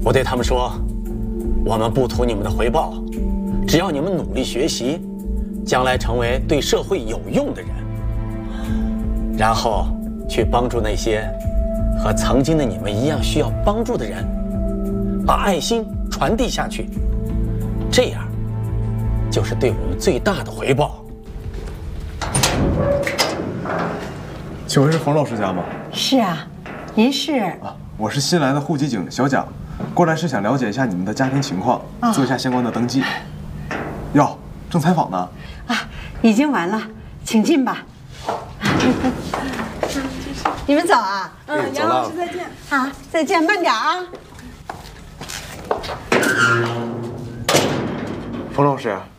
我对他们说，我们不图你们的回报，只要你们努力学习，将来成为对社会有用的人，然后去帮助那些和曾经的你们一样需要帮助的人，把爱心传递下去，这样就是对我们最大的回报。 请问是冯老师家吗？ 是啊，您是？ 啊，我是新来的户籍警小蒋，过来是想了解一下你们的家庭情况，做一下相关的登记。哟，正采访呢。 啊，已经完了，请进吧。你们走啊？ 杨老师再见。好，再见，慢点啊。 冯老师，